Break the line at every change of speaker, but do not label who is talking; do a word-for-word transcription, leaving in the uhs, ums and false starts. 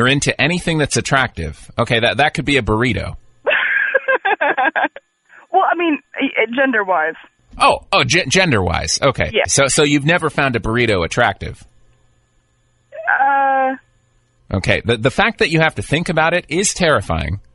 You're into anything that's attractive. Okay, that that could be a burrito.
Well, I mean, gender-wise.
Oh, oh, g- gender-wise. Okay.
Yeah.
So so you've never found a burrito attractive?
Uh...
Okay. The the fact that you have to think about it is terrifying.